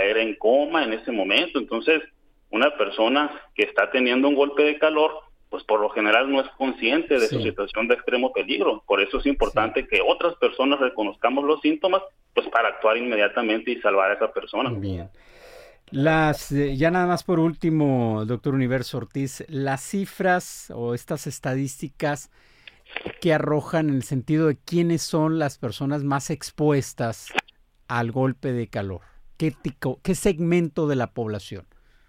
caer en coma en ese momento. Entonces, una persona que está teniendo un golpe de calor, pues por lo general no es consciente de su situación de extremo peligro. Por eso es importante que otras personas reconozcamos los síntomas, pues para actuar inmediatamente y salvar a esa persona. Bien. Ya nada más por último, doctor Universo Ortiz, las cifras o estas estadísticas que arrojan en el sentido de quiénes son las personas más expuestas al golpe de calor. ¿Qué segmento de la población?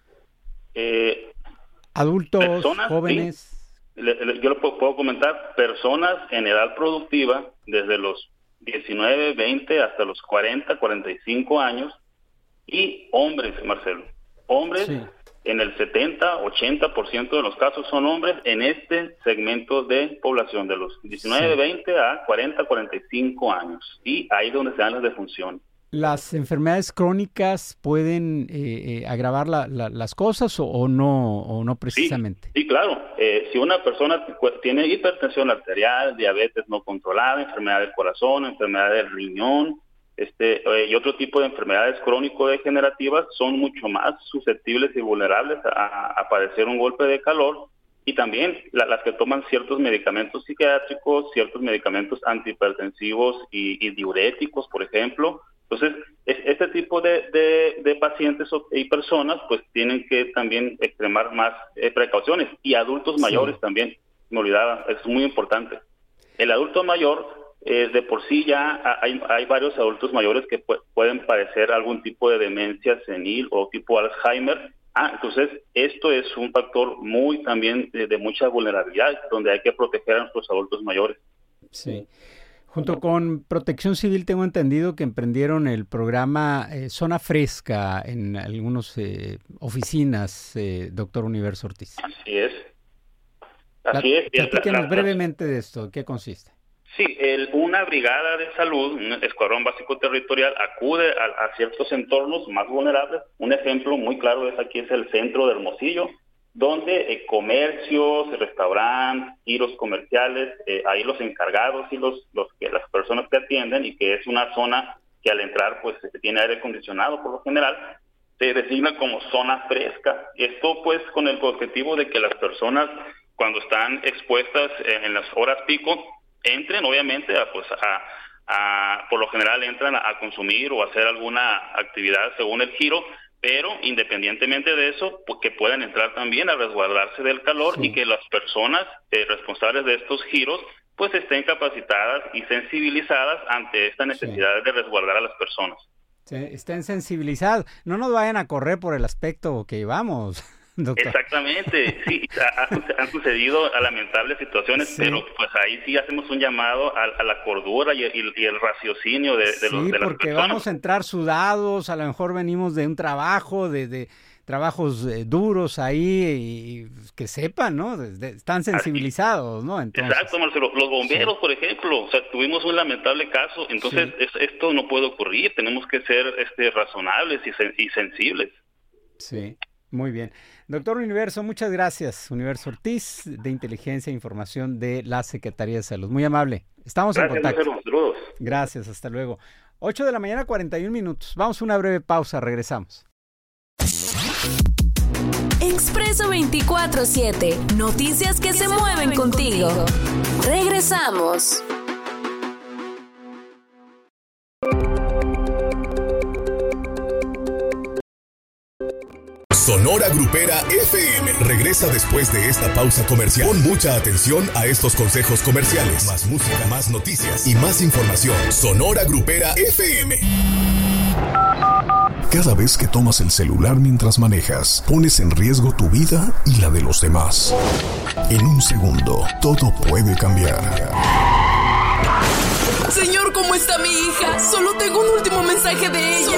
Adultos, personas, jóvenes. Sí. Yo lo puedo comentar, personas en edad productiva, desde los 19, 20 hasta los 40, 45 años, y hombres, Marcelo. Hombres, en el 70, 80% de los casos son hombres en este segmento de población, de los 19, 20 a 40, 45 años. Y ahí es donde se dan las defunciones. ¿Las enfermedades crónicas pueden agravar las cosas o no precisamente? Sí, claro. Si una persona tiene hipertensión arterial, diabetes no controlada, enfermedad del corazón, enfermedad del riñón, y otro tipo de enfermedades crónico-degenerativas, son mucho más susceptibles y vulnerables a padecer un golpe de calor. Y también las que toman ciertos medicamentos psiquiátricos, ciertos medicamentos antihipertensivos y diuréticos, por ejemplo. Entonces, este tipo de pacientes y personas pues tienen que también extremar más precauciones. Y adultos mayores también, me olvidaba, es muy importante. El adulto mayor, de por sí ya hay varios adultos mayores que pueden padecer algún tipo de demencia senil o tipo Alzheimer. Entonces, esto es un factor muy también de mucha vulnerabilidad, donde hay que proteger a nuestros adultos mayores. Sí. Junto con Protección Civil tengo entendido que emprendieron el programa Zona Fresca en algunas oficinas, doctor Universo Ortiz. Así es. Platíquenos brevemente de esto, ¿qué consiste? Sí, una brigada de salud, un escuadrón básico territorial, acude a ciertos entornos más vulnerables. Un ejemplo muy claro aquí es el centro de Hermosillo, donde comercios, restaurantes, giros comerciales, ahí los encargados y las personas que atienden, y que es una zona que al entrar pues tiene aire acondicionado por lo general, se designa como zona fresca. Esto pues con el objetivo de que las personas, cuando están expuestas en las horas pico, entren obviamente por lo general entran a consumir o hacer alguna actividad según el giro, pero independientemente de eso, pues que puedan entrar también a resguardarse del calor, y que las personas responsables de estos giros pues estén capacitadas y sensibilizadas ante esta necesidad de resguardar a las personas. Sí, estén sensibilizados, no nos vayan a correr por el aspecto que llevamos, doctor. Exactamente, sí, han sucedido lamentables situaciones, pero pues ahí sí hacemos un llamado a la cordura y el raciocinio de las personas. Sí, porque vamos a entrar sudados, a lo mejor venimos de un trabajo, de trabajos duros ahí, y que sepan, ¿no? Están sensibilizados, ¿no? Entonces, exacto, Marcelo. Los bomberos, por ejemplo, o sea, tuvimos un lamentable caso, entonces esto no puede ocurrir, tenemos que ser razonables y sensibles. Sí, muy bien. Doctor Universo, muchas gracias. Universo Ortiz, de Inteligencia e Información de la Secretaría de Salud. Muy amable. Estamos en contacto. Marcelo. Gracias, hasta luego. 8:41 a.m. Vamos a una breve pausa, regresamos. Expreso 24/7. Noticias que se mueven contigo. Regresamos. Sonora Grupera FM regresa después de esta pausa comercial. Pon mucha atención a estos consejos comerciales. Más música, más noticias y más información. Sonora Grupera FM. Cada vez que tomas el celular mientras manejas, pones en riesgo tu vida y la de los demás. En un segundo, todo puede cambiar. Señor, ¿cómo está mi hija? Solo tengo un último mensaje de ella.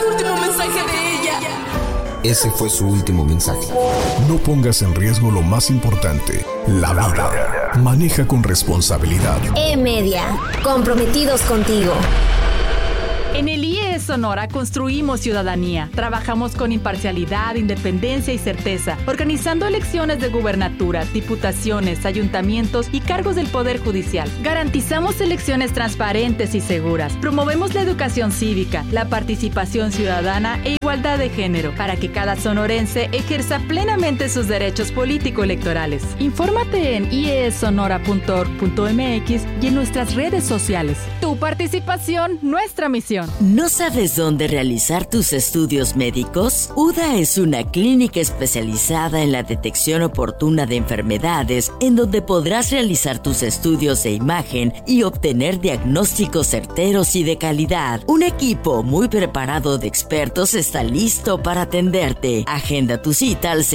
Ese fue su último mensaje. No pongas en riesgo lo más importante, la vida. Maneja con responsabilidad. E-Media, comprometidos contigo. En el IES Sonora construimos ciudadanía. Trabajamos con imparcialidad, independencia y certeza, organizando elecciones de gubernaturas, diputaciones, ayuntamientos y cargos del Poder Judicial. Garantizamos elecciones transparentes y seguras. Promovemos la educación cívica, la participación ciudadana e igualdad igualdad de género, para que cada sonorense ejerza plenamente sus derechos político-electorales. Infórmate en iesonora.org.mx y en nuestras redes sociales. Tu participación, nuestra misión. ¿No sabes dónde realizar tus estudios médicos? UDA es una clínica especializada en la detección oportuna de enfermedades, en donde podrás realizar tus estudios de imagen y obtener diagnósticos certeros y de calidad. Un equipo muy preparado de expertos está listo para atenderte. Agenda tu cita al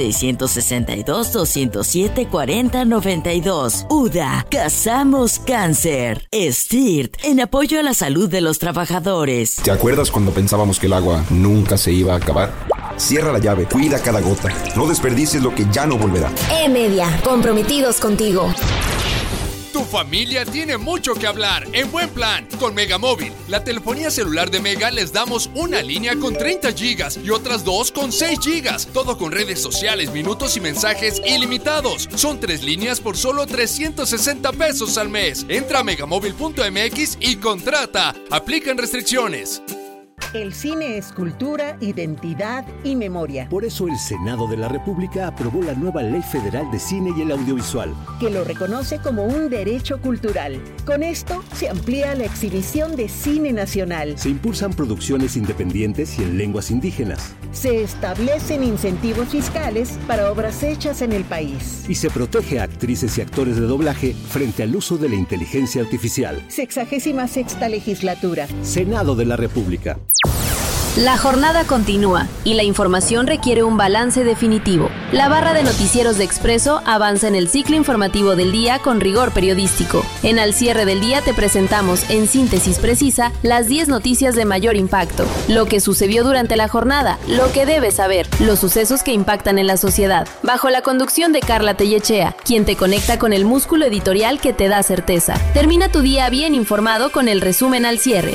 662-207-4092. UDA, cazamos cáncer. STIRT, en apoyo a la salud de los trabajadores. ¿Te acuerdas cuando pensábamos que el agua nunca se iba a acabar? Cierra la llave, cuida cada gota. No desperdicies lo que ya no volverá. E-Media, comprometidos contigo. Tu familia tiene mucho que hablar en buen plan con Megamóvil. La telefonía celular de Mega les damos una línea con 30 gigas y otras 2 con 6 gigas. Todo con redes sociales, minutos y mensajes ilimitados. Son 3 líneas por solo 360 pesos al mes. Entra a megamóvil.mx y contrata. Aplican restricciones. El cine es cultura, identidad y memoria. Por eso el Senado de la República aprobó la nueva Ley Federal de Cine y el Audiovisual, que lo reconoce como un derecho cultural. Con esto se amplía la exhibición de cine nacional. Se impulsan producciones independientes y en lenguas indígenas. Se establecen incentivos fiscales para obras hechas en el país. Y se protege a actrices y actores de doblaje frente al uso de la inteligencia artificial. 66ª legislatura. Senado de la República. La jornada continúa y la información requiere un balance definitivo. La barra de noticieros de Expreso avanza en el ciclo informativo del día con rigor periodístico. En Al Cierre del Día te presentamos, en síntesis precisa, las 10 noticias de mayor impacto, lo que sucedió durante la jornada, lo que debes saber, los sucesos que impactan en la sociedad, bajo la conducción de Carla Tellechea, quien te conecta con el músculo editorial que te da certeza. Termina tu día bien informado con el resumen Al Cierre.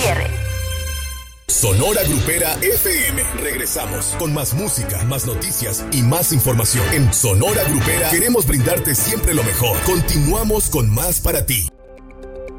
Sonora Grupera FM. Regresamos con más música, más noticias y más información. En Sonora Grupera queremos brindarte siempre lo mejor. Continuamos con más para ti.